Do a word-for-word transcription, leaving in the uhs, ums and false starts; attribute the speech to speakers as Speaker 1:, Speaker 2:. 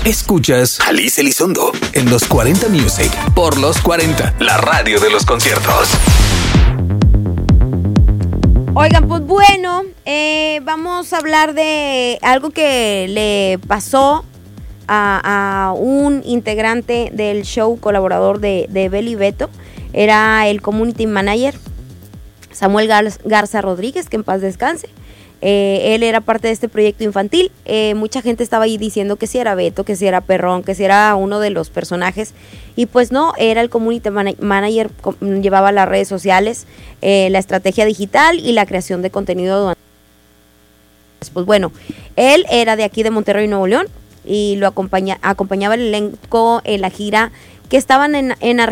Speaker 1: Escuchas Alice Elizondo en los cuarenta Music por los cuarenta, la radio de los conciertos.
Speaker 2: Oigan, pues bueno, eh, vamos a hablar de algo que le pasó a, a un integrante del show, colaborador de, de Beli Beto. Era el community manager Samuel Gar- Garza Rodríguez, que en paz descanse. Eh, él era parte de este proyecto infantil. Eh, mucha gente estaba ahí diciendo que si era Beto, que si era Perrón, que si era uno de los personajes, y pues no, era el community man- manager, llevaba las redes sociales, eh, la estrategia digital y la creación de contenido. Pues bueno, él era de aquí de Monterrey, Nuevo León, y lo acompaña, acompañaba el elenco en la gira que estaban en, en Argentina.